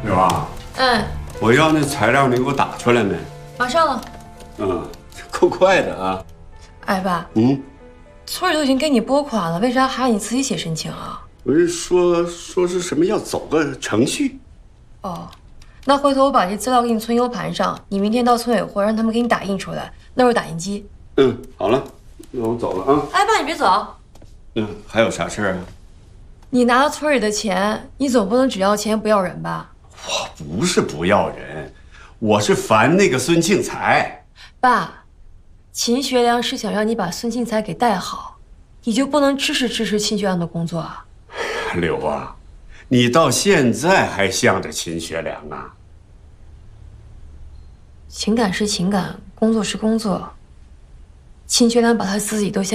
柳啊，我要那材料，你给我打出来没？ 马上了。 够快的啊。 哎爸，村里都已经给你拨款了，为啥还要你自己写申请啊？ 不是说是什么要走个程序？ 哦，那回头我把这资料给你存 U 盘上，你明天到村委会让他们给你打印出来，那会儿打印机。 好了，那我走了啊。 哎爸，你别走。 还有啥事儿啊？ 你拿了村里的钱，你总不能只要钱不要人吧？ 我不是不要人，我是烦那个孙庆才。 爸，秦学良是想让你把孙庆才给带好，你就不能支持秦学良的工作啊？ 柳啊，你到现在还向着秦学良啊？ 情感是情感，工作是工作。秦学良把他自己都